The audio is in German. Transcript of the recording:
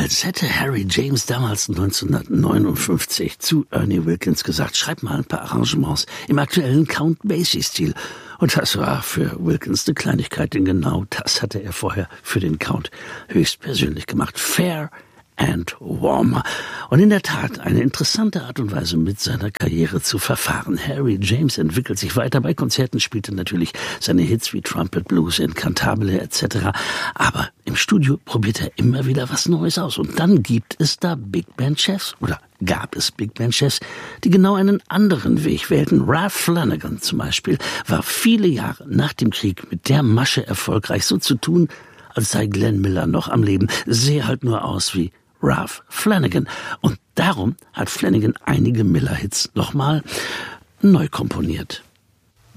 Als hätte Harry James damals 1959 zu Ernie Wilkins gesagt, schreib mal ein paar Arrangements im aktuellen Count Basie-Stil. Und das war für Wilkins eine Kleinigkeit, denn genau das hatte er vorher für den Count höchstpersönlich gemacht. Fair and Warmer. Und in der Tat eine interessante Art und Weise, mit seiner Karriere zu verfahren. Harry James entwickelt sich weiter. Bei Konzerten spielt er natürlich seine Hits wie Trumpet Blues, Incantabile etc. Aber im Studio probiert er immer wieder was Neues aus. Und dann gibt es da Big Band Chefs oder gab es Big Band Chefs, die genau einen anderen Weg wählten. Ralph Flanagan zum Beispiel war viele Jahre nach dem Krieg mit der Masche erfolgreich, so zu tun, als sei Glenn Miller noch am Leben. Sehe halt nur aus wie Ralph Flanagan. Und darum hat Flanagan einige Miller-Hits nochmal neu komponiert.